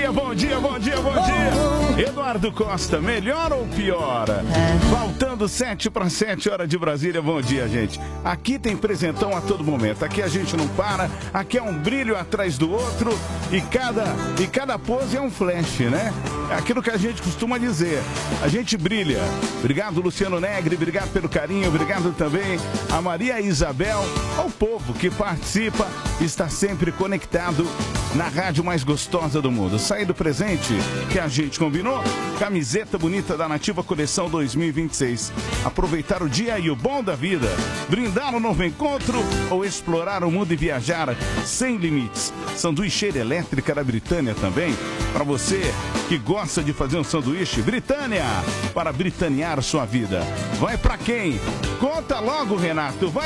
dia, bom dia, bom dia, bom dia. Eduardo Costa, melhor ou pior? Faltando 7 para 7 horas de Brasília, bom dia, gente. Aqui tem presentão a todo momento, aqui a gente não para, aqui é um brilho atrás do outro e cada pose é um flash, né? É aquilo que a gente costuma dizer, a gente brilha. Obrigado, Luciano Negri, obrigado pelo carinho, obrigado também a Maria Isabel, ao povo que participa, está sempre conectado na rádio mais gostosa do mundo. Sair do presente que a gente combinou, camiseta bonita da Nativa Coleção 2026. Aproveitar o dia e o bom da vida, brindar um novo encontro ou explorar o mundo e viajar sem limites. Sanduicheira elétrica da Britânia também, para você que gosta de fazer um sanduíche. Britânia, para britanear sua vida. Vai para quem? Conta logo, Renato. Vai